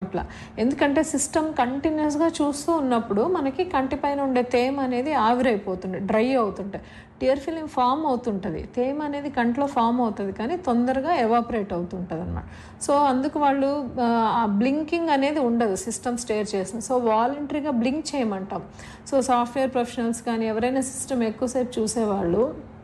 అట్లా. ఎందుకంటే సిస్టమ్ కంటిన్యూస్‌గా చూస్తూ ఉన్నప్పుడు మనకి కంటి పైన ఉండే తేమ అనేది ఆవిరైపోతుంది, డ్రై అవుతుంటాయి. టియర్ ఫిల్మ్ ఫామ్ అవుతుంటుంది. తేమ అనేది కంట్లో ఫామ్ అవుతుంది కానీ తొందరగా ఎవాపరేట్ అవుతుంటుందన్నమాట. సో అందుకు వాళ్ళు ఆ బ్లింకింగ్ అనేది ఉండదు సిస్టమ్ స్టేర్ చేసిన. సో వాలంటరీగా బ్లింక్ చేయమంటాం. సో సాఫ్ట్‌వేర్ ప్రొఫెషనల్స్ కానీ ఎవరైనా సిస్టమ్ ఎక్కువసేపు చూసేవాళ్ళు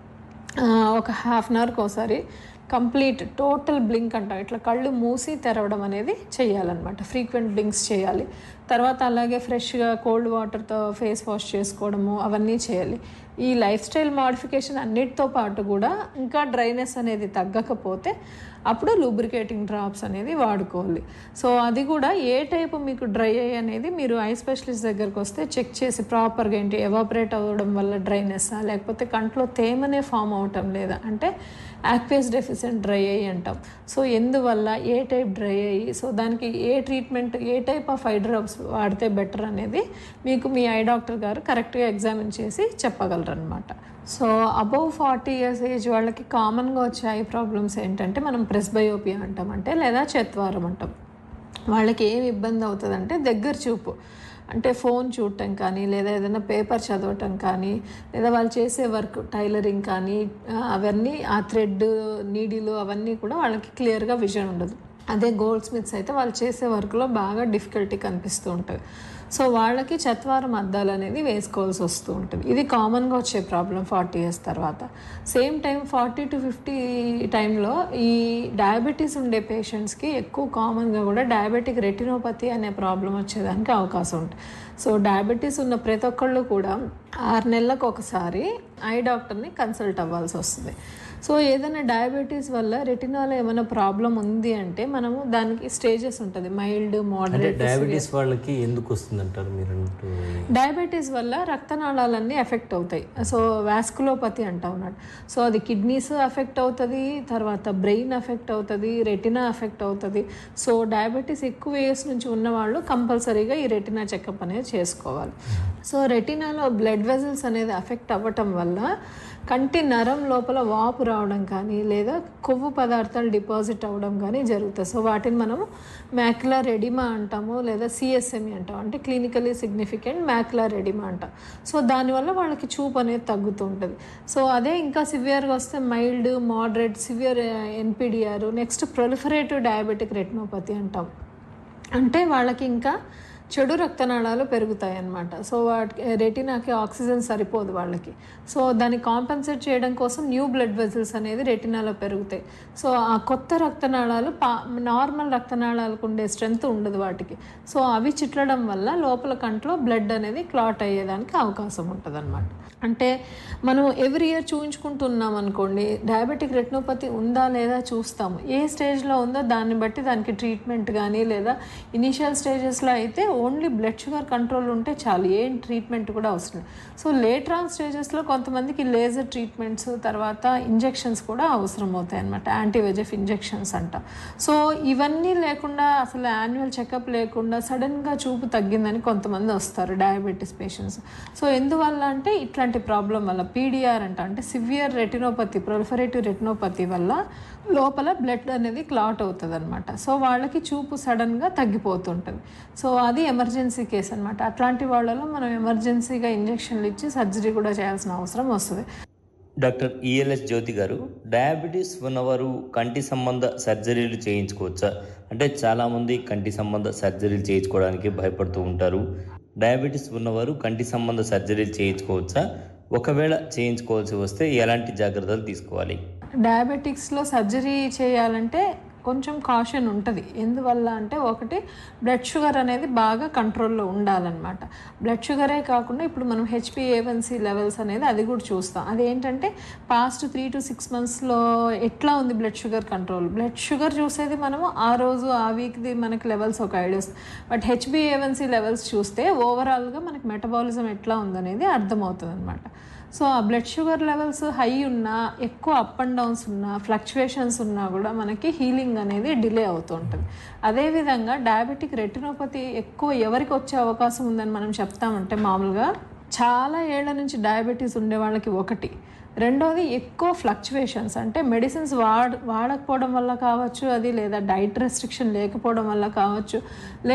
ఒక హాఫ్ అన్ అవర్కి ఒకసారి కంప్లీట్ టోటల్ బ్లింక్ అంటాం, ఇట్లా కళ్ళు మూసి తెరవడం అనేది చేయాలన్నమాట. ఫ్రీక్వెంట్ బ్లింక్స్ చేయాలి. తర్వాత అలాగే ఫ్రెష్గా కోల్డ్ వాటర్తో ఫేస్ వాష్ చేసుకోవడము అవన్నీ చేయాలి. ఈ లైఫ్ స్టైల్ మోడిఫికేషన్ అన్నిటితో పాటు కూడా ఇంకా డ్రైనెస్ అనేది తగ్గకపోతే అప్పుడు లూబ్రికేటింగ్ డ్రాప్స్ అనేది వాడుకోవాలి. సో అది కూడా ఏ టైపు మీకు డ్రై ఐ అనేది మీరు ఐ స్పెషలిస్ట్ దగ్గరకు వస్తే చెక్ చేసి ప్రాపర్గా ఏంటి ఎవాపరేట్ అవ్వడం వల్ల డ్రైనెస్సా లేకపోతే కంట్లో తేమనే ఫామ్ అవటం లేదా అంటే యాక్వేస్ డెఫిషియెంట్ డ్రై ఐ అంటాం. సో ఎందువల్ల ఏ టైప్ డ్రై ఐ, సో దానికి ఏ treatment A type of eye drops వాడితే బెటర్ అనేది మీకు మీ ఐ డాక్టర్ గారు కరెక్ట్గా ఎగ్జామిన్ చేసి చెప్పగలరు అనమాట. సో అబవ్ 40 years ఏజ్ వాళ్ళకి కామన్గా వచ్చే ఐ ప్రాబ్లమ్స్ ఏంటంటే మనం ప్రెస్బయోపియా అంటాం అంటే లేదా చత్వారం అంటాం. వాళ్ళకి ఏమి ఇబ్బంది అవుతుందంటే దగ్గర చూపు అంటే ఫోన్ చూడటం కానీ లేదా ఏదైనా పేపర్ చదవటం కానీ లేదా వాళ్ళు చేసే వర్క్ టైలరింగ్ కానీ అవన్నీ ఆ థ్రెడ్ నీడిలు అవన్నీ కూడా వాళ్ళకి క్లియర్గా విజన్ ఉండదు. అదే గోల్డ్ స్మిత్స్ అయితే వాళ్ళు చేసే వర్క్లో బాగా డిఫికల్టీ కనిపిస్తూ ఉంటుంది. సో వాళ్ళకి చత్వారం అద్దాలు అనేది వేసుకోవాల్సి వస్తూ ఉంటుంది. ఇది కామన్గా వచ్చే ప్రాబ్లం 40 years తర్వాత. సేమ్ టైం 40 to 50 టైంలో ఈ డయాబెటీస్ ఉండే పేషెంట్స్కి ఎక్కువ కామన్గా కూడా డయాబెటిక్ రెటినోపతి అనే ప్రాబ్లం వచ్చేదానికి అవకాశం ఉంటుంది. సో డయాబెటీస్ ఉన్న ప్రతి ఒక్కళ్ళు కూడా 6 నెలలకు ఒకసారి ఐ డాక్టర్ని కన్సల్ట్ అవ్వాల్సి వస్తుంది. సో ఏదైనా డయాబెటీస్ వల్ల రెటినాలో ఏమైనా ప్రాబ్లం ఉంది అంటే మనము దానికి స్టేజెస్ ఉంటుంది, మైల్డ్, మోడరేట్. డయాబెటీస్ వాళ్ళకి ఎందుకు వస్తుంది అంటారు మీరు? డయాబెటీస్ వల్ల రక్తనాళాలన్నీ ఎఫెక్ట్ అవుతాయి. సో వాస్కులోపతి అంటాం అన్నట్టు. సో అది కిడ్నీస్ ఎఫెక్ట్ అవుతుంది, తర్వాత బ్రెయిన్ ఎఫెక్ట్ అవుతుంది, రెటినా ఎఫెక్ట్ అవుతుంది. సో డయాబెటీస్ ఎక్కువ ఏజ్ నుంచి ఉన్నవాళ్ళు కంపల్సరీగా ఈ రెటినా చెకప్ అనేది చేసుకోవాలి. సో రెటినాలో బ్లడ్ వెజల్స్ అనేది ఎఫెక్ట్ అవ్వటం వల్ల కంటి నరం లోపల వాపు రావడం కానీ లేదా కొవ్వు పదార్థాలు డిపాజిట్ అవ్వడం కానీ జరుగుతుంది. సో వాటిని మనము మ్యాక్యులర్ ఎడిమా అంటాము లేదా సిఎస్ఎంఈ అంటాం, అంటే క్లినికలీ సిగ్నిఫికెంట్ మ్యాక్యులర్ ఎడిమా అంటాం. సో దానివల్ల వాళ్ళకి చూపు అనేది తగ్గుతూ ఉంటుంది. సో అదే ఇంకా సివియర్గా వస్తే mild, moderate, severe ఎన్పిడిఆర్, next proliferative diabetic retinopathy అంటాం. అంటే వాళ్ళకి ఇంకా చెడు రక్తనాళాలు పెరుగుతాయి అన్నమాట. సో వాటికి రెటినాకి ఆక్సిజన్ సరిపోదు వాళ్ళకి. సో దాన్ని కాంపెన్సేట్ చేయడం కోసం న్యూ బ్లడ్ వెజల్స్ అనేది రెటినాలో పెరుగుతాయి. సో ఆ కొత్త రక్తనాళాలు నార్మల్ రక్తనాళాలకు ఉండే స్ట్రెంగ్త్ ఉండదు వాటికి. సో అవి చిట్లడం వల్ల లోపల కంట్లో బ్లడ్ అనేది క్లాట్ అయ్యేదానికి అవకాశం ఉంటుంది అన్నమాట. అంటే మనం ఎవ్రీ ఇయర్ చూయించుకుంటున్నాం అనుకోండి, డయాబెటిక్ రెటినోపతి ఉందా లేదా చూస్తాము. ఏ స్టేజ్లో ఉందో దాన్ని బట్టి దానికి ట్రీట్మెంట్ కానీ లేదా ఇనీషియల్ స్టేజెస్లో అయితే ఓన్లీ బ్లడ్ షుగర్ కంట్రోల్ ఉంటే చాలు, ఏం ట్రీట్మెంట్ కూడా అవసరం. సో లేటర్ ఆన్ స్టేజెస్లో కొంతమందికి లేజర్ ట్రీట్మెంట్స్ తర్వాత ఇంజెక్షన్స్ కూడా అవసరం అవుతాయి అన్నమాట, యాంటీవెజెఫ్ ఇంజెక్షన్స్ అంట. సో ఇవన్నీ లేకుండా అసలు యాన్యువల్ చెకప్ లేకుండా సడన్గా చూపు తగ్గిందని కొంతమంది వస్తారు డయాబెటీస్ పేషెంట్స్. సో ఎందువల్ల అంటే ఇట్లాంటి ప్రాబ్లం వల్ల పీడిఆర్ అంట, అంటే సివియర్ రెటినోపతి, ప్రొలిఫరేటివ్ రెటినోపతి వల్ల లోపల బ్లడ్ అనేది క్లాట్ అవుతుంది అనమాట. సో వాళ్ళకి చూపు సడన్గా తగ్గిపోతుంటుంది. సో అది ఎమర్జెన్సీ కేసు అనమాట. అట్లాంటి వాళ్ళలో మనం ఎమర్జెన్సీగా ఇంజెక్షన్లు ఇచ్చి సర్జరీ కూడా చేయాల్సిన అవసరం వస్తుంది. డాక్టర్ ఈఎల్ఎస్ జ్యోతి గారు, డయాబెటీస్ ఉన్నవారు కంటి సంబంధ సర్జరీలు చేయించుకోవచ్చా? అంటే చాలామంది కంటి సంబంధ సర్జరీలు చేయించుకోవడానికి భయపడుతూ ఉంటారు. డయాబెటీస్ ఉన్నవారు కంటి సంబంధ సర్జరీలు చేయించుకోవచ్చా? ఒకవేళ చేయించుకోవాల్సి వస్తే ఎలాంటి జాగ్రత్తలు తీసుకోవాలి? డయాబెటిక్స్లో సర్జరీ చేయాలంటే కొంచెం కాషన్ ఉంటుంది. ఎందువల్ల అంటే ఒకటి బ్లడ్ షుగర్ అనేది బాగా కంట్రోల్లో ఉండాలన్నమాట. బ్లడ్ షుగరే కాకుండా ఇప్పుడు మనం HbA1c లెవెల్స్ అనేది అది కూడా చూస్తాం. అదేంటంటే పాస్ట్ 3 to 6 monthsలో ఎట్లా ఉంది blood sugar control. Blood sugar చూసేది మనము ఆ రోజు ఆ వీక్ది మనకి లెవెల్స్ ఒక ఐడియా వస్తుంది. బట్ HbA1c లెవెల్స్ చూస్తే ఓవరాల్గా మనకి మెటబాలిజం ఎట్లా ఉందనేది అర్థమవుతుంది అనమాట. సో ఆ బ్లడ్ షుగర్ లెవెల్స్ హై ఉన్నా, ఎక్కువ అప్ అండ్ డౌన్స్ ఉన్నా, ఫ్లక్చువేషన్స్ ఉన్నా కూడా మనకి హీలింగ్ అనేది డిలే అవుతూ ఉంటుంది. అదేవిధంగా డయాబెటిక్ రెటినోపతి ఎక్కువ ఎవరికి వచ్చే అవకాశం ఉందని మనం చెప్తామంటే మామూలుగా చాలా ఏళ్ల నుంచి డయాబెటీస్ ఉండే వాళ్ళకి ఒకటి. రెండోది ఎక్కువ ఫ్లక్చువేషన్స్, అంటే మెడిసిన్స్ వాడకపోవడం వల్ల కావచ్చు అది, లేదా డైట్ రెస్ట్రిక్షన్ లేకపోవడం వల్ల కావచ్చు,